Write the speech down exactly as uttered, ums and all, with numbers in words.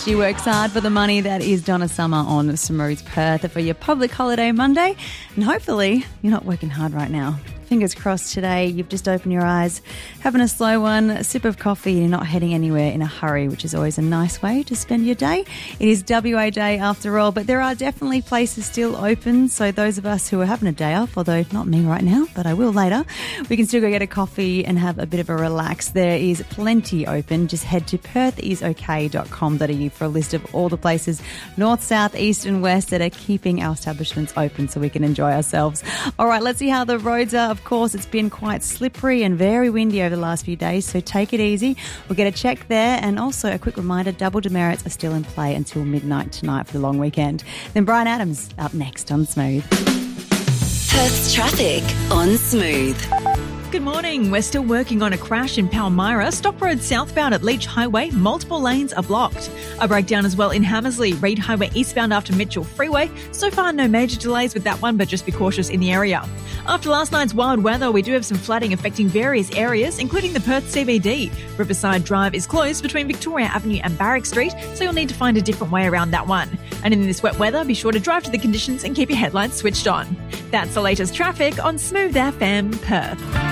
She works hard for the money. That is Donna Summer on Smooth Perth for your public holiday Monday. And hopefully you're not working hard right now. Fingers crossed today you've just opened your eyes, having a slow one, a sip of coffee, and you're not heading anywhere in a hurry, which is always a nice way to spend your day. It is W A Day after all, but there are definitely places still open. So those of us who are having a day off, although not me right now, but I will later, we can still go get a coffee and have a bit of a relax. There is plenty open. Just head to perth is okay dot com dot a u for a list of all the places north, south, east and west that are keeping our establishments open so we can enjoy ourselves. All right, let's see how the roads are. Of course, it's been quite slippery and very windy over the last few days, so take it easy. We'll get a check there, and also a quick reminder, double demerits are still in play until midnight tonight for the long weekend. Then Brian Adams up next on Smooth. Perth's traffic on Smooth. Good morning. We're still working on a crash in Palmyra. Stock Road southbound at Leach Highway. Multiple lanes are blocked. A breakdown as well in Hamersley. Reid Highway eastbound after Mitchell Freeway. So far, no major delays with that one, but just be cautious in the area. After last night's wild weather, we do have some flooding affecting various areas, including the Perth C B D. Riverside Drive is closed between Victoria Avenue and Barrack Street, so you'll need to find a different way around that one. And in this wet weather, be sure to drive to the conditions and keep your headlights switched on. That's the latest traffic on Smooth F M Perth.